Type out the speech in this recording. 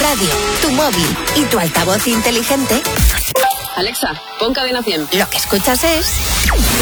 radio, tu móvil y tu altavoz inteligente. Alexa, pon Cadena 100. Lo que escuchas es